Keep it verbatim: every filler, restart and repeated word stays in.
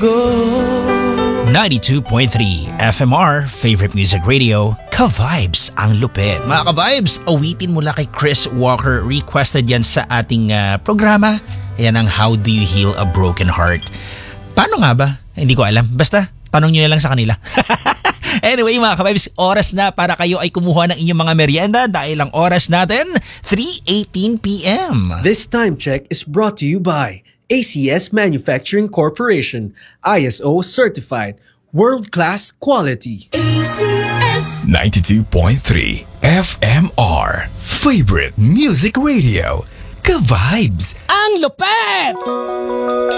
ninety-two point three F M R, Favorite Music Radio, Ka-Vibes ang lupit. Mga Ka-Vibes, awitin mula kay Chris Walker. Requested yan sa ating uh, programa. Yan ang How Do You Heal a Broken Heart. Paano nga ba? Hindi ko alam. Basta, tanong nyo na lang sa kanila. Anyway, mga Ka-Vibes, oras na para kayo ay kumuha ng inyong mga merienda dahil ang oras natin, three eighteen p.m. This time check is brought to you by A C S Manufacturing Corporation, I S O certified, world-class quality. A C S ninety-two point three F M R, Favorite Music Radio, Ka-Vibes Ang lupet!